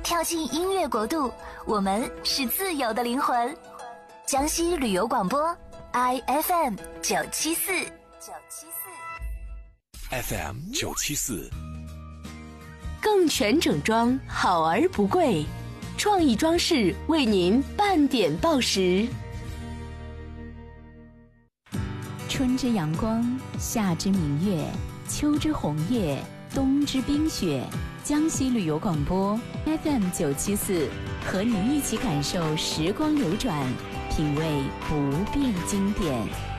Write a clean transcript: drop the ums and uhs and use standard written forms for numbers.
跳进音乐国度，我们是自由的灵魂。江西旅游广播 ，IFM 974 FM 974， 更全整装，好而不贵，创意装饰为您半点报时。 春之阳光，夏之明月，秋之红叶，冬之冰雪。江西旅游广播 FM 974，和您一起感受时光流转，品味不变经典。